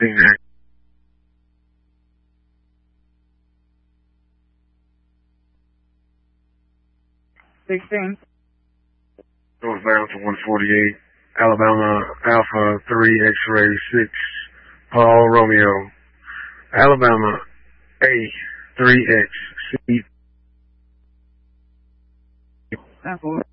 16. Northbound to 148, Alabama Alpha 3 X-ray 6, Paul Romeo, Alabama A 3X C.